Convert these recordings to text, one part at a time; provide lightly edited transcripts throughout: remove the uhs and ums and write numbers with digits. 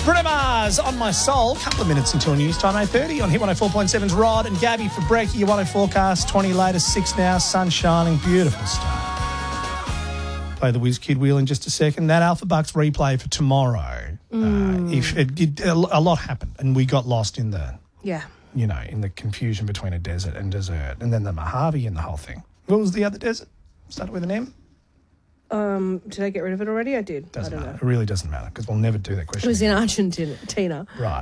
Bruno Mars, On My Soul. Couple of minutes until news time, 8:30 on Hit 104.7's Rod and Gabby for Brekkie. Your 104 forecast, 20 later, 6 now, sun shining, beautiful stuff. Play the Whiz Kid wheel in just a second. That Alpha Bucks replay for tomorrow. A lot happened and we got lost in the, in the confusion between a desert and dessert, and then the Mojave and the whole thing. What was the other desert? Started with an M? Did I get rid of it already? I did. Doesn't I don't matter. know. It really doesn't matter because we'll never do that question. It was in Argentina. Right.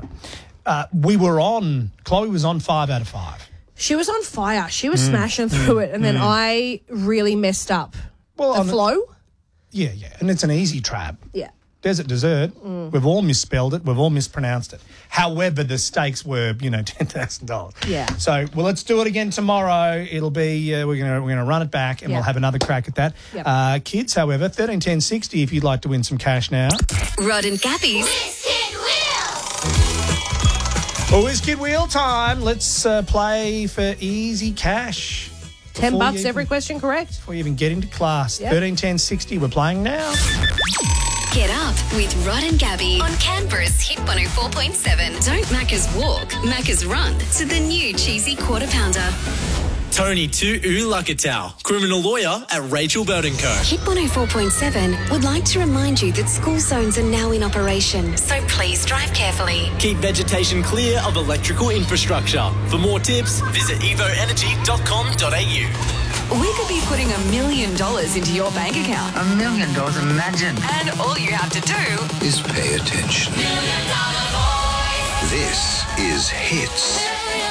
Chloe was on 5 out of 5. She was on fire. She was smashing through it, and then I really messed up the flow. Yeah. And it's an easy trap. Yeah. Desert dessert. We've all misspelled it. We've all mispronounced it. However, the stakes were, $10,000. Yeah. So, let's do it again tomorrow. It'll be we're gonna run it back and we'll have another crack at that. Yep. Kids, however, 13 10 60 if you'd like to win some cash now. Rod and Gabby's Whiz Kid Wheel. Well, Whiz Kid Wheel time. Let's play for easy cash. $10 every question correct. Before you even get into class. Yep. 13 10 60. We're playing now. Get Up with Rod and Gabby on Canberra's Hit 104.7. Don't Macca's walk, Macca's run to the new cheesy quarter pounder. Tony Tu'u Lakatau, criminal lawyer at Rachel Burton Co. Hit 104.7 would like to remind you that school zones are now in operation, so please drive carefully. Keep vegetation clear of electrical infrastructure. For more tips, visit evoenergy.com.au. We could be putting $1 million into your bank account. $1 million, imagine. And all you have to do is pay attention. This is Hits.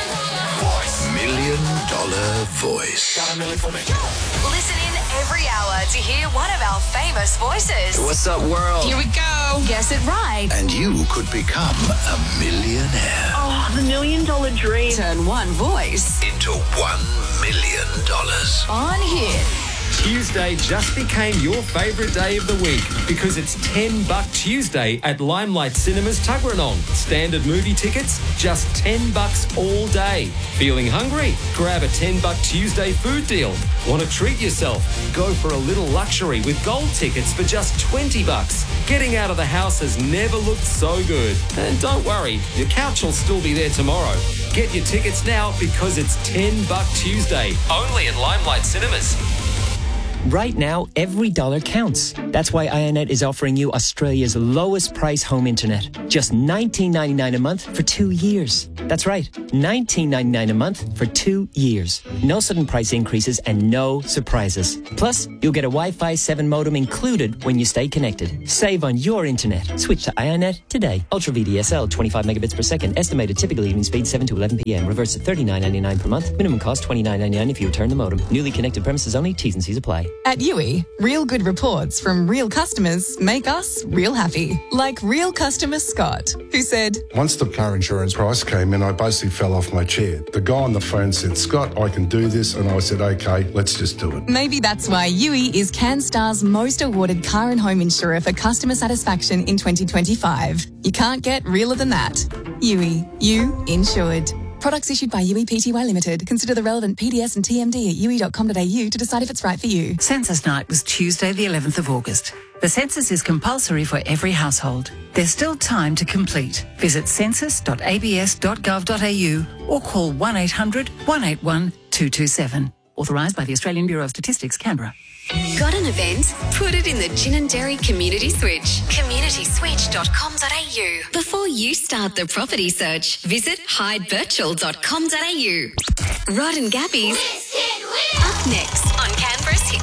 $1 million voice. listen in every hour to hear one of our famous voices. What's up, world? Here we go. Guess it right. And you could become a millionaire. Oh, the $1 million dream. Turn one voice into $1 million. on Hit. Tuesday just became your favourite day of the week because it's $10 Tuesday at Limelight Cinemas Tuggeranong. Standard movie tickets, just $10 all day. Feeling hungry? Grab a $10 Tuesday food deal. Want to treat yourself? Go for a little luxury with gold tickets for just $20. Getting out of the house has never looked so good. And don't worry, your couch will still be there tomorrow. Get your tickets now because it's $10 Tuesday, only at Limelight Cinemas. Right now, every dollar counts. That's why IONET is offering you Australia's lowest price home internet. Just $19.99 a month for 2 years. That's right, $19.99 a month for 2 years. No sudden price increases and no surprises. Plus, you'll get a Wi-Fi 7 modem included when you stay connected. Save on your internet. Switch to IONET today. Ultra VDSL, 25 megabits per second. Estimated typical evening speed 7 to 11 p.m. Reverse at $39.99 per month. Minimum cost $29.99 if you return the modem. Newly connected premises only. T's and C's apply. At Yui, real good reports from real customers make us real happy. Like real customer Scott, who said, Once the car insurance price came in, I basically fell off my chair. The guy on the phone said, Scott, I can do this. And I said, okay, let's just do it. maybe that's why Yui is CanStar's most awarded car and home insurer for customer satisfaction in 2025. You can't get realer than that. Yui, you insured. Products issued by Yui Pty Limited. Consider the relevant PDS and TMD at yui.com.au to decide if it's right for you. Census night was Tuesday, the 11th of August. The census is compulsory for every household. There's still time to complete. Visit census.abs.gov.au or call 1800 181 227. Authorised by the Australian Bureau of Statistics, Canberra. Got an event? Put it in the Gin and Dairy Community Switch. communityswitch.com.au. Before you start the property search, visit hidevirtual.com.au. Rod and Gabby's up next on Canberra's Hit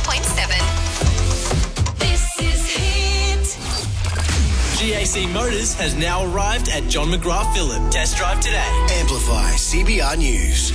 104.7. This is Hit. GAC Motors has now arrived at John McGrath Phillip. Test drive today. Amplify CBR News.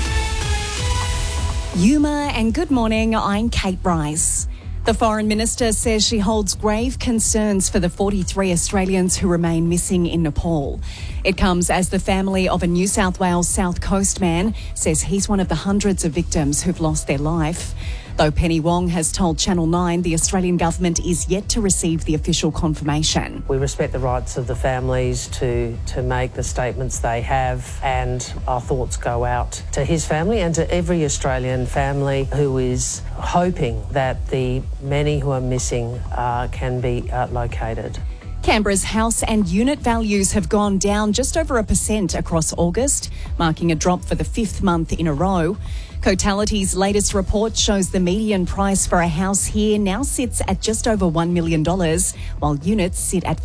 Yuma and good morning, I'm Kate Bryce. The Foreign Minister says she holds grave concerns for the 43 Australians who remain missing in Nepal. It comes as the family of a New South Wales South Coast man says he's one of the hundreds of victims who've lost their life. Though Penny Wong has told Channel 9 the Australian government is yet to receive the official confirmation. We respect the rights of the families to make the statements they have, and our thoughts go out to his family and to every Australian family who is hoping that the many who are missing can be located. Canberra's house and unit values have gone down just over 1% across August, marking a drop for the 5th month in a row. Cotality's latest report shows the median price for a house here now sits at just over $1 million, while units sit at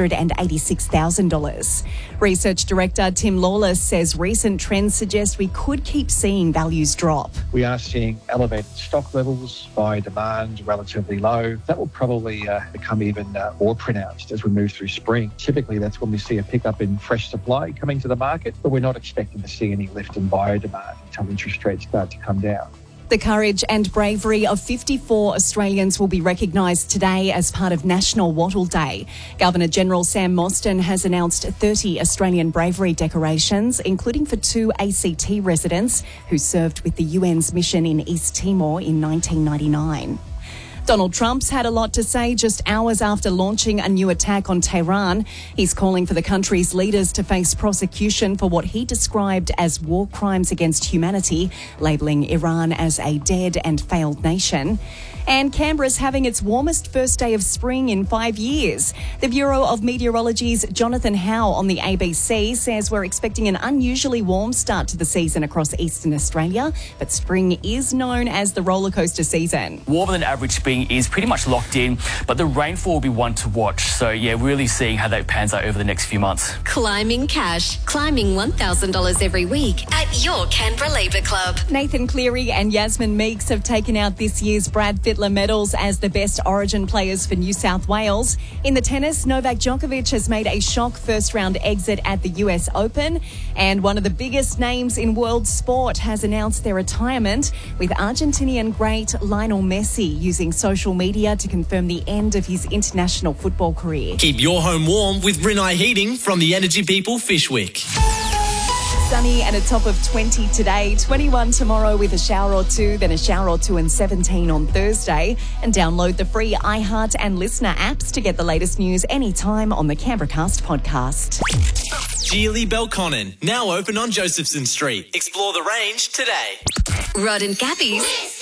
$586,000. Research Director Tim Lawless says recent trends suggest we could keep seeing values drop. We are seeing elevated stock levels, buyer demand relatively low. That will probably become even more pronounced as we move through spring. Typically, that's when we see a pickup in fresh supply coming to the market, but we're not expecting to see any lift in buyer demand until interest rates start to come down. The courage and bravery of 54 Australians will be recognised today as part of National Wattle Day. Governor-General Sam Mostyn has announced 30 Australian bravery decorations, including for 2 ACT residents who served with the UN's mission in East Timor in 1999. Donald Trump's had a lot to say just hours after launching a new attack on Tehran. He's calling for the country's leaders to face prosecution for what he described as war crimes against humanity, labelling Iran as a dead and failed nation. And Canberra's having its warmest first day of spring in 5 years. The Bureau of Meteorology's Jonathan Howe on the ABC says we're expecting an unusually warm start to the season across eastern Australia, but spring is known as the rollercoaster season. Warmer than average spring is pretty much locked in, but the rainfall will be one to watch. So, really seeing how that pans out over the next few months. Climbing cash. Climbing $1,000 every week at your Canberra Labour Club. Nathan Cleary and Yasmin Meeks have taken out this year's Brad Fittler medals as the best Origin players for New South Wales. In the tennis, Novak Djokovic has made a shock first-round exit at the US Open, and one of the biggest names in world sport has announced their retirement, with Argentinian great Lionel Messi using social media to confirm the end of his international football career. Keep your home warm with Rinnai Heating from the Energy People Fishwick. Sunny and a top of 20 today, 21 tomorrow with a shower or two, then a shower or two and 17 on Thursday. And download the free iHeart and Listener apps to get the latest news anytime on the Canberracast podcast. Geely Belconnen, now open on Josephson Street. Explore the range today. Rod and Gabby's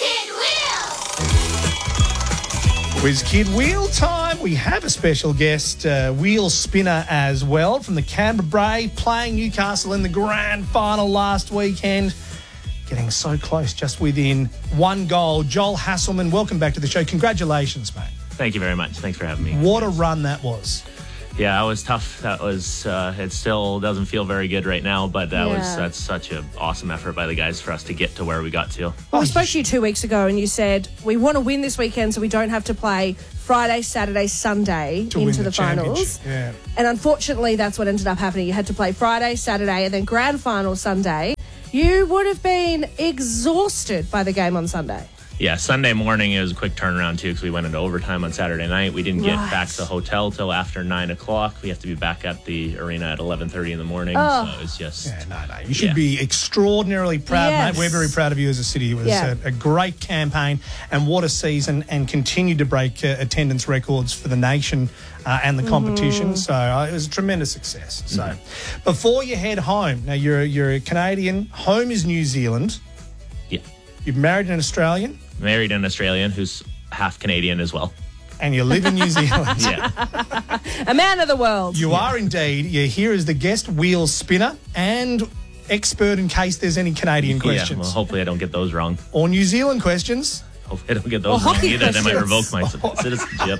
Whiz Kid Wheel time. We have a special guest, wheel spinner as well, from the Canberra Brave, playing Newcastle in the grand final last weekend. Getting so close, just within one goal. Joel Hasselman, welcome back to the show. Congratulations, mate. Thank you very much. Thanks for having me. What a run that was. Yeah, it was tough. That was, it still doesn't feel very good right now, but that's such an awesome effort by the guys for us to get to where we got to. Well, we spoke to you 2 weeks ago and you said, we want to win this weekend so we don't have to play Friday, Saturday, Sunday into the finals. Yeah. And unfortunately, that's what ended up happening. You had to play Friday, Saturday, and then grand final Sunday. You would have been exhausted by the game on Sunday. Yeah, Sunday morning, it was a quick turnaround, too, because we went into overtime on Saturday night. We didn't get back to the hotel till after 9 o'clock. We have to be back at the arena at 11:30 in the morning. So it was just... Yeah, no. You should be extraordinarily proud, mate. We're very proud of you as a city. It was a great campaign, and what a season, and continued to break attendance records for the nation and the competition. So it was a tremendous success. So before you head home, now you're a Canadian. Home is New Zealand. Yeah. You've married an Australian. Married an Australian who's half Canadian as well. And you live in New Zealand. Yeah. A man of the world. You are indeed. You're here as the guest wheel spinner and expert in case there's any Canadian questions. Yeah, well, hopefully I don't get those wrong. Or New Zealand questions. Hopefully I don't get those wrong either. They might revoke my citizenship.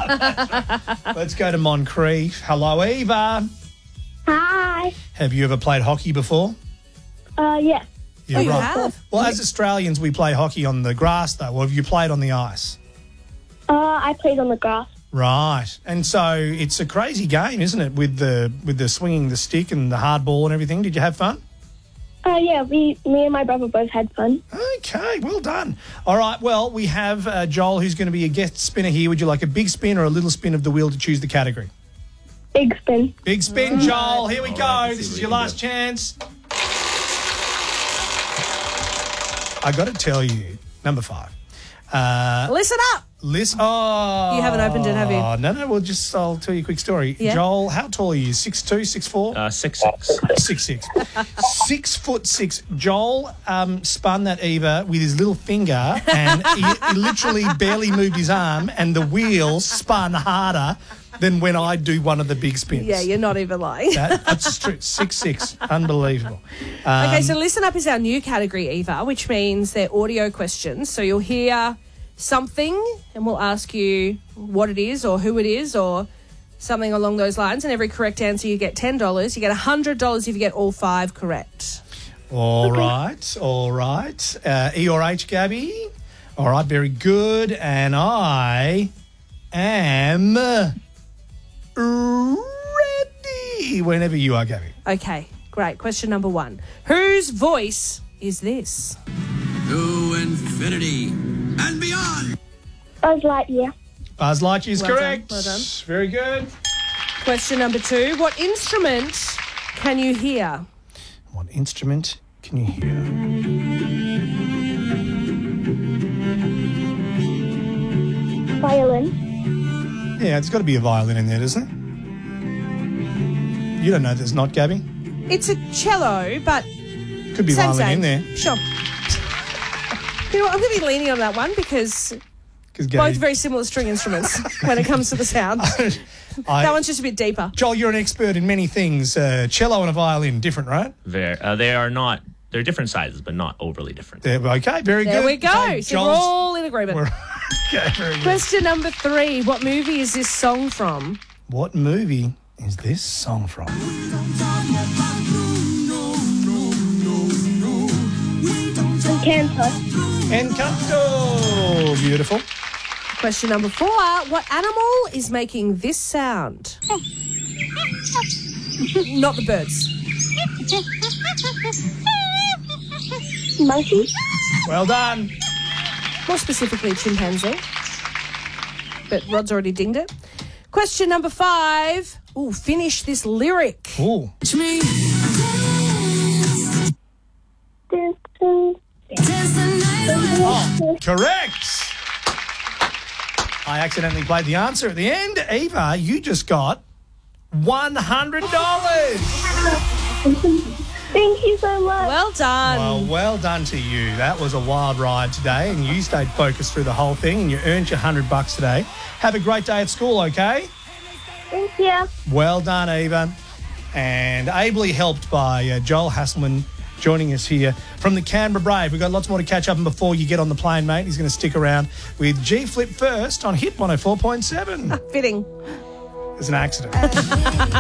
Let's go to Moncrief. Hello, Eva. Hi. Have you ever played hockey before? Yeah. Yeah, you right. have? Well, as Australians, we play hockey on the grass, though. Or have you played on the ice? I played on the grass. Right. And so it's a crazy game, isn't it, with the swinging the stick and the hard ball and everything. Did you have fun? Yeah, me and my brother both had fun. Okay, well done. All right, well, we have Joel, who's going to be a guest spinner here. Would you like a big spin or a little spin of the wheel to choose the category? Big spin. Big spin, Joel. Here we go. Right, this is your last chance. I got to tell you, number 5. Listen up. Oh. You haven't opened it, have you? No. Well, I'll tell you a quick story. Yeah. Joel, how tall are you? 6'2", 6'4"? 6'6". 6'6". 6'6". Joel spun that Eva with his little finger, and he literally barely moved his arm, and the wheel spun harder than when I do one of the big spins. Yeah, you're not even lying. That's true. 6-6. Unbelievable. Okay, so Listen Up is our new category, Eva, which means they're audio questions. So you'll hear something and we'll ask you what it is or who it is or something along those lines. And every correct answer, you get $10. You get $100 if you get all 5 correct. All right. E or H, Gabby? All right, very good. And I am ready whenever you are, Gabby. Okay, great. Question number 1. Whose voice is this? To infinity and beyond. Buzz Lightyear. Buzz Lightyear is correct. Well done. Very good. Question number 2. What instrument can you hear? What instrument can you hear? Violin. Yeah, there's got to be a violin in there, doesn't there? You don't know there's not, Gabby? It's a cello, but Could be violin in there. Sure. You know what, I'm going to be leaning on that one because both very similar string instruments when it comes to the sound. That one's just a bit deeper. Joel, you're an expert in many things. Cello and a violin, different, right? They are not. They're different sizes, but not overly different. Okay, very good. There we go. Okay, So we're all in agreement. Okay, very good. Question number 3. What movie is this song from? What movie is this song from? Encanto. Encanto. Beautiful. Question number 4. What animal is making this sound? Not the birds. Monkey. Well done. More specifically, chimpanzee. But Rod's already dinged it. Question number 5. Ooh, finish this lyric. Ooh. Oh, correct. I accidentally played the answer at the end. Eva, you just got $100. Thank you so much. Well done. Well done to you. That was a wild ride today, and you stayed focused through the whole thing, and you earned your $100 today. Have a great day at school, okay? Thank you. Well done, Eva. And ably helped by Joel Hasselman joining us here from the Canberra Brave. We've got lots more to catch up on before you get on the plane, mate. He's going to stick around with G Flip first on Hit 104.7. Fitting. It's an accident.